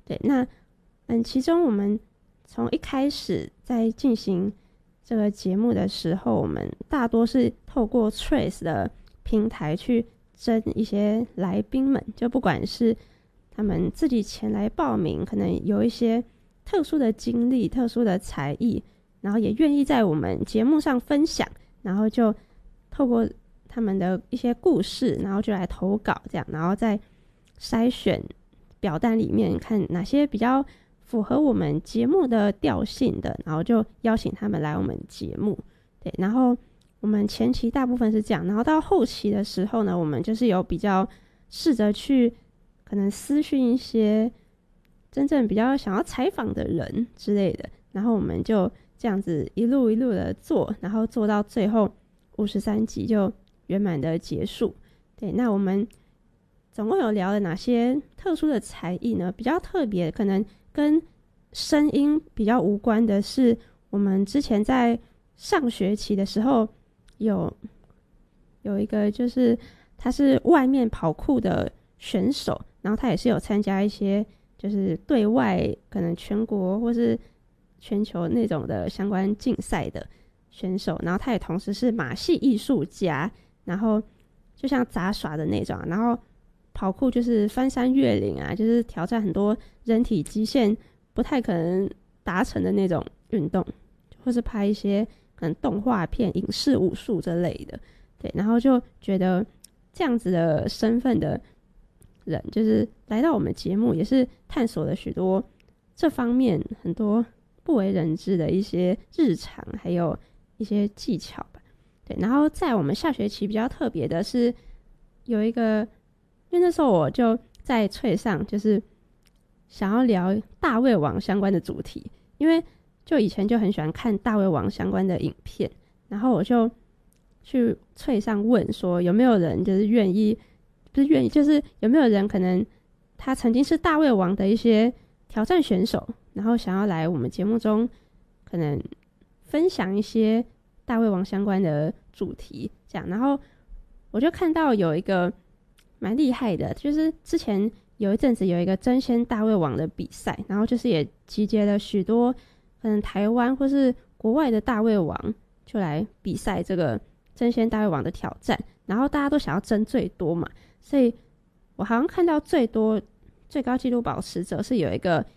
对，那其中我们从一开始在进行这个节目的时候，我们大多是透过 Threads 的平台去征一些来宾们，就不管是他们自己前来报名，可能有一些特殊的经历、特殊的才艺，然后也愿意在我们节目上分享，然后就透过他们的一些故事，然后就来投稿这样，然后再筛选表单里面看哪些比较符合我们节目的调性的，然后就邀请他们来我们节目。对，然后我们前期大部分是这样，然后到后期的时候呢，我们就是有比较试着去可能私讯一些真正比较想要采访的人之类的，然后我们就这样子一路一路的做，然后做到最后53集就圆满的结束。对，那我们总共有聊了哪些特殊的才艺呢？比较特别可能跟声音比较无关的是，我们之前在上学期的时候有一个就是他是外面跑酷的选手，然后他也是有参加一些就是对外可能全国或是全球那种的相关竞赛的选手，然后他也同时是马戏艺术家，然后就像杂耍的那种，然后跑酷就是翻山越岭啊，就是挑战很多人体极限不太可能达成的那种运动，或是拍一些可能动画片、影视武术之类的。对，然后就觉得这样子的身份的人，就是来到我们节目，也是探索了许多这方面很多不为人知的一些日常，还有一些技巧吧。对，然后在我们下学期比较特别的是有一个，因为那时候我就在Threads上就是想要聊大胃王相关的主题，因为就以前就很喜欢看大胃王相关的影片，然后我就去Threads上问说有没有人就是愿意，不是愿意，就是有没有人可能他曾经是大胃王的一些挑战选手，然后想要来我们节目中可能分享一些大胃王相关的主题这样。然后我就看到有一个蛮厉害的，就是之前有一阵子有一个争先大胃王的比赛，然后就是也集结了许多可能台湾或是国外的大胃王就来比赛这个争先大胃王的挑战，然后大家都想要争最多嘛，所以我好像看到最高纪录保持者是有一个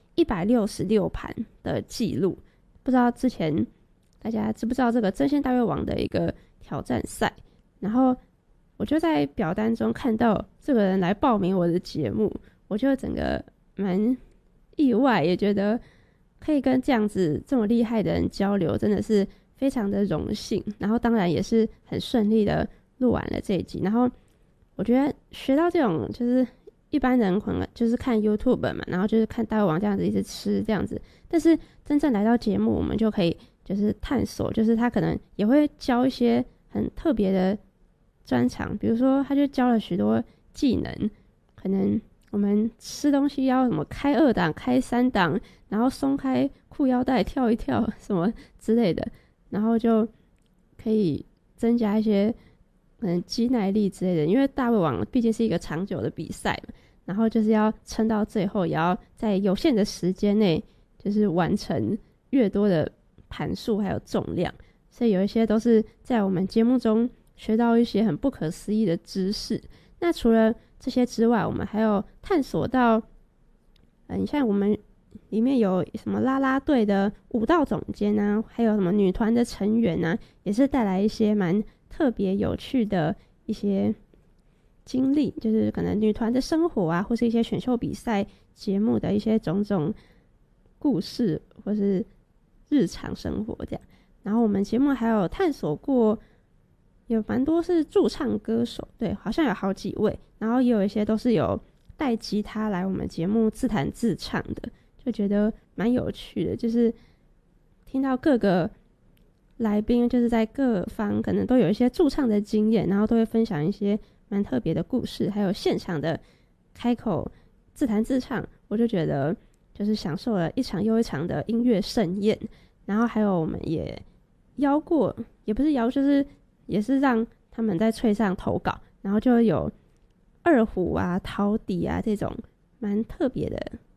166盘的记录，不知道之前大家知不知道这个争先大胃王的一个挑战赛。然后我就在表单中看到这个人来报名我的节目，我就整个蛮意外，也觉得可以跟这样子这么厉害的人交流，真的是非常的荣幸。然后当然也是很顺利的录完了这一集。然后我觉得学到这种就是一般人可能就是看 YouTube 嘛，然后就是看大胃王这样子一直吃这样子，但是真正来到节目，我们就可以就是探索，就是他可能也会教一些很特别的专长，比如说他就教了许多技能，可能我们吃东西要什么开2档、开3档，然后松开裤腰带跳一跳什么之类的，然后就可以增加一些可能肌耐力之类的，因为大胃王毕竟是一个长久的比赛嘛，然后就是要撑到最后，也要在有限的时间内就是完成越多的盘数还有重量，所以有一些都是在我们节目中学到一些很不可思议的知识。那除了这些之外，我们还有探索到你像我们里面有什么啦啦队的舞蹈总监啊，还有什么女团的成员啊，也是带来一些蛮特别有趣的一些经历，就是可能女团的生活啊，或是一些选秀比赛节目的一些种种故事，或是日常生活这样。然后我们节目还有探索过有蛮多是驻唱歌手，对，好像有好几位，然后也有一些都是有带吉他来我们节目自弹自唱的，就觉得蛮有趣的，就是听到各个来宾就是在各方可能都有一些驻唱的经验，然后都会分享一些蛮特别的故事，还有现场的开口自弹自唱，我就觉得就是享受了一场又一场的音乐盛宴。然后还有我们也邀过，也不是邀，就是也是让他们在Threads上投稿，然后就有二胡啊、陶笛啊这种蛮特别的